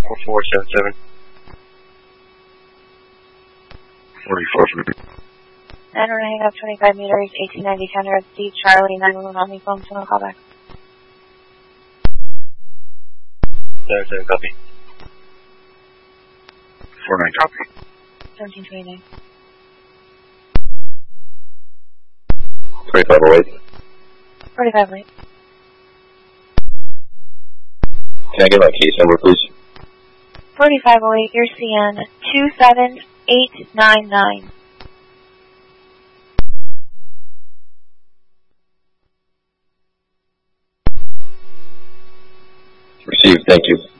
4477. 44. And we're hang up 25 meters, 1890 counter at C, Charlie, 911 on the phone, so no call back. 77 copy. 49 copy. 1729. 2508. 45 late. Can I get my case number, please? 4508, you're CN 27899. Received, thank you.